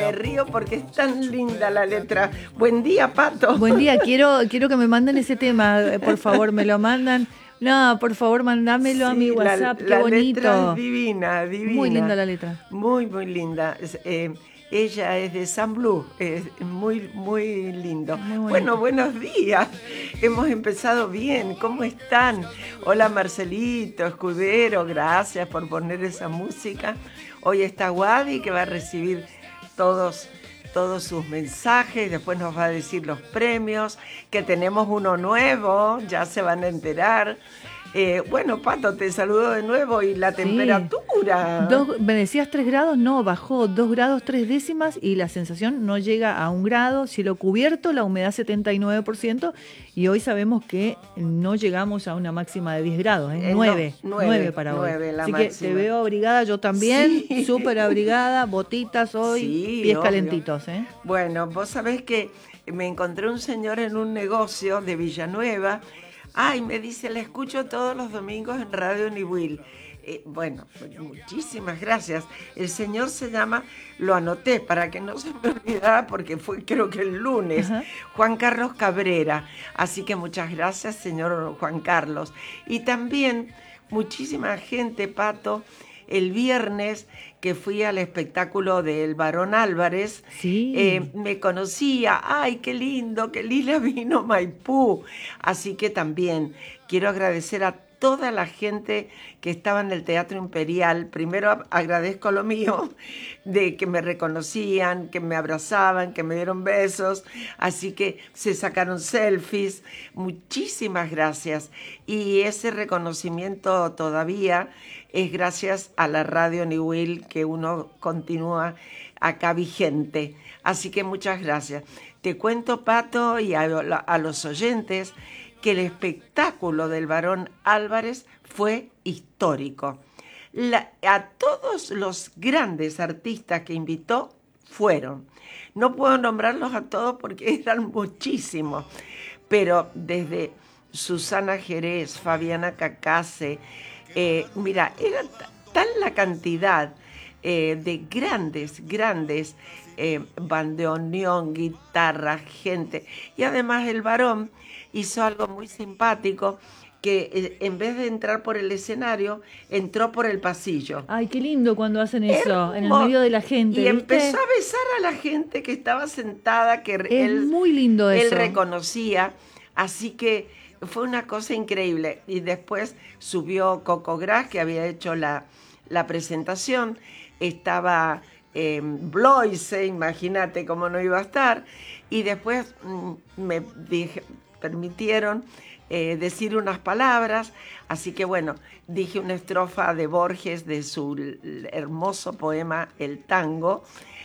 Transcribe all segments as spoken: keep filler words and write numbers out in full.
Me río porque es tan linda la letra. Buen día, Pato. Buen día, quiero, quiero que me manden ese tema, por favor, me lo mandan. No, por favor, mandámelo sí, a mi WhatsApp, la, qué la bonito. Letra es divina, divina. Muy linda la letra. Muy, muy linda. Eh, ella es de San Blue, es muy, muy lindo. Muy bueno, buenos días. Hemos empezado bien, ¿cómo están? Hola Marcelito, Escudero, gracias por poner esa música. Hoy está Wadi que va a recibir todos, todos sus mensajes, después nos va a decir los premios, que tenemos uno nuevo, ya se van a enterar. Eh, bueno, Pato, te saludo de nuevo. ¿Y la temperatura? Sí. Dos, me decías tres grados, no, bajó dos grados tres décimas y la sensación no llega a un grado. Cielo cubierto, la humedad setenta y nueve por ciento y hoy sabemos que no llegamos a una máxima de diez grados, ¿eh? Eh, nueve, no, nueve, nueve para nueve hoy. La Así máxima. Que te veo abrigada, yo también, sí. súper abrigada, botitas hoy, sí, pies obvio. calentitos. ¿eh? Bueno, vos sabés que me encontré un señor en un negocio de Villanueva. Ay, me dice, la escucho todos los domingos en Radio Niwil. Eh, bueno, muchísimas gracias. El señor se llama, lo anoté para que no se me olvidara porque fue creo que el lunes, uh-huh. Juan Carlos Cabrera. Así que muchas gracias, señor Juan Carlos. Y también muchísima gente, Pato, el viernes que fui al espectáculo del Barón Álvarez, sí. eh, me conocía, ¡ay, qué lindo, que Lila vino Maipú! Así que también quiero agradecer a toda la gente que estaba en el Teatro Imperial. Primero agradezco lo mío, de que me reconocían, que me abrazaban, que me dieron besos, así que se sacaron selfies. Muchísimas gracias. Y ese reconocimiento todavía es gracias a la Radio Niwil que uno continúa acá vigente. Así que muchas gracias. Te cuento, Pato, y a, a los oyentes, que el espectáculo del Barón Álvarez fue histórico. La, a todos los grandes artistas que invitó fueron. No puedo nombrarlos a todos porque eran muchísimos, pero desde Susana Jerez, Fabiana Cacase, eh, mira, era t- tal la cantidad eh, de grandes, grandes eh, bandoneón, guitarra, gente, y además el Barón hizo algo muy simpático, que eh, en vez de entrar por el escenario, entró por el pasillo. Ay, qué lindo cuando hacen eso, Hermoso. En el medio de la gente. Y ¿viste? empezó a besar a la gente que estaba sentada, que es él, muy lindo eso. él reconocía, así que fue una cosa increíble. Y después subió Coco Gras, que había hecho la, la presentación, estaba eh, Bloise, imagínate cómo no iba a estar, y después mm, me dije... permitieron eh, decir unas palabras, así que bueno, dije una estrofa de Borges de su hermoso poema El Tango,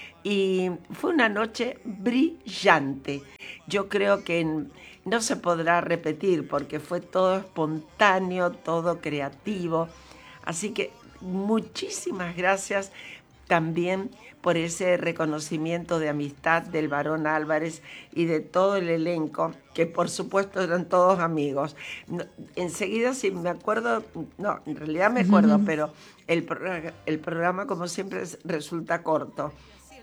y fue una noche brillante. Yo creo que no se podrá repetir porque fue todo espontáneo, todo creativo, así que muchísimas gracias también por ese reconocimiento de amistad del Barón Álvarez y de todo el elenco, que por supuesto eran todos amigos. No, enseguida, si me acuerdo, no, en realidad me acuerdo, uh-huh. pero el, el programa, como siempre, resulta corto.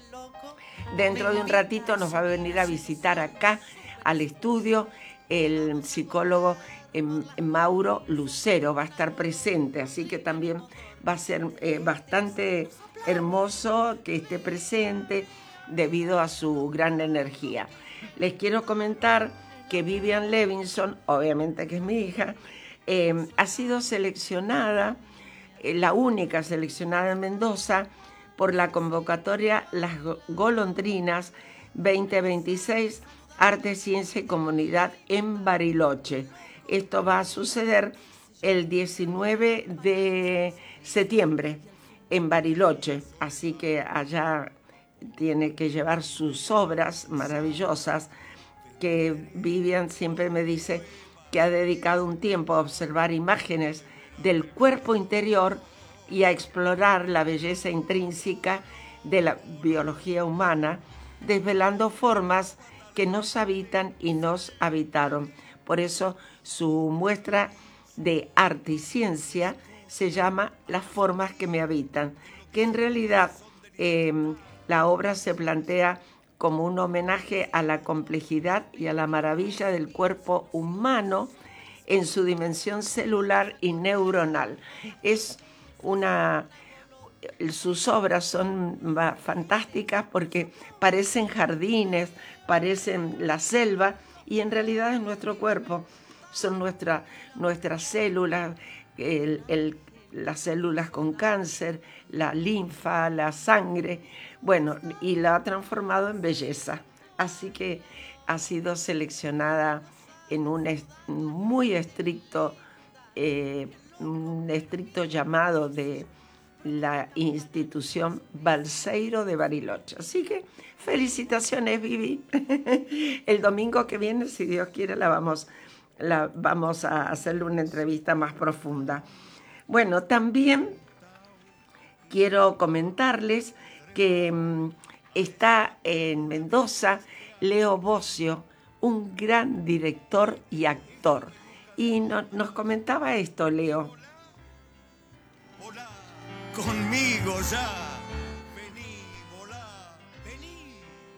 Dentro de un ratito nos va a venir a visitar acá, al estudio, el psicólogo eh, Mauro Lucero, va a estar presente, así que también va a ser eh, bastante hermoso que esté presente debido a su gran energía. Les quiero comentar que Vivian Levinson, obviamente que es mi hija, eh, ha sido seleccionada, eh, la única seleccionada en Mendoza, por la convocatoria Las Golondrinas veinte veintiséis, Arte, Ciencia y Comunidad en Bariloche. Esto va a suceder el diecinueve de septiembre en Bariloche, así que allá tiene que llevar sus obras maravillosas, que Vivian siempre me dice que ha dedicado un tiempo a observar imágenes del cuerpo interior y a explorar la belleza intrínseca de la biología humana, desvelando formas que nos habitan y nos habitaron. Por eso su muestra de arte y ciencia se llama Las formas que me habitan, que en realidad eh, La obra se plantea como un homenaje a la complejidad y a la maravilla del cuerpo humano en su dimensión celular y neuronal. Es una, sus obras son fantásticas porque parecen jardines, parecen la selva, y en realidad es nuestro cuerpo, son nuestra, nuestras células, el, el, las células con cáncer, la linfa, la sangre, bueno, y la ha transformado en belleza. Así que ha sido seleccionada en un est- muy estricto, eh, un estricto llamado de la institución Balseiro de Bariloche. Así que felicitaciones, Vivi. El domingo que viene, si Dios quiere, la vamos, la, vamos a hacerle una entrevista más profunda. Bueno, también quiero comentarles que mmm, está en Mendoza Leo Bossio, un gran director y actor. Y no, nos comentaba esto, Leo. Volá conmigo ya. Vení, volá, vení.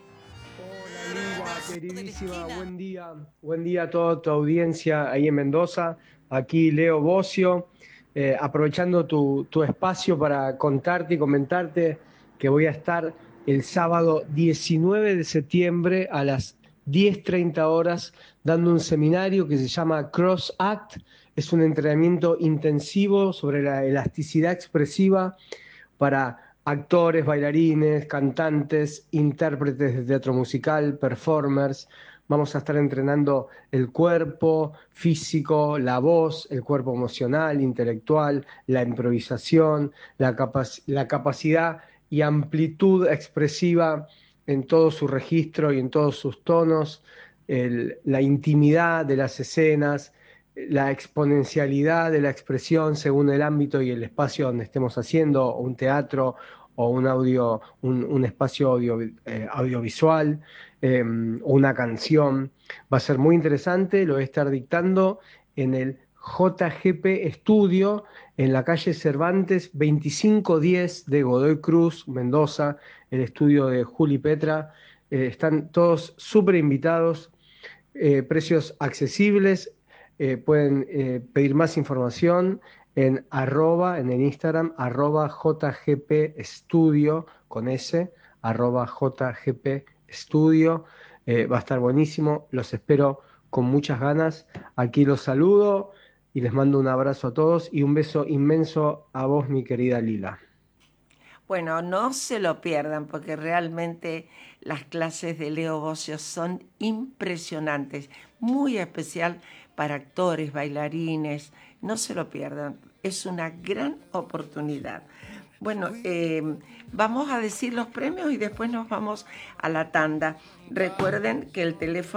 Hola Lila, queridísima, buen día. Buen día a toda tu audiencia ahí en Mendoza. Aquí Leo Bossio, eh, aprovechando tu, tu espacio para contarte y comentarte que voy a estar el sábado diecinueve de septiembre a las diez treinta horas dando un seminario que se llama Cross Act. Es un entrenamiento intensivo sobre la elasticidad expresiva para actores, bailarines, cantantes, intérpretes de teatro musical, performers. Vamos a estar entrenando el cuerpo físico, la voz, el cuerpo emocional, intelectual, la improvisación, la, capac- la capacidad y amplitud expresiva en todo su registro y en todos sus tonos, el- la intimidad de las escenas, la exponencialidad de la expresión según el ámbito y el espacio donde estemos haciendo, un teatro o un audio, un, un espacio audio, eh, audiovisual, eh, o una canción. Va a ser muy interesante, lo voy a estar dictando en el J G P Estudio, en la calle Cervantes veinticinco diez de Godoy Cruz, Mendoza, el estudio de Juli Petra. Eh, están todos súper invitados, eh, precios accesibles. Eh, pueden eh, pedir más información en arroba, en el Instagram, arroba jgp estudio con S, arroba jgp estudio. Eh, va a estar buenísimo, los espero con muchas ganas. Aquí los saludo y les mando un abrazo a todos y un beso inmenso a vos, mi querida Lila. Bueno, no se lo pierdan porque realmente las clases de Leo Bossio son impresionantes, muy especial para actores, bailarines. No se lo pierdan, es una gran oportunidad. Bueno, eh, vamos a decir los premios y después nos vamos a la tanda. Recuerden que el teléfono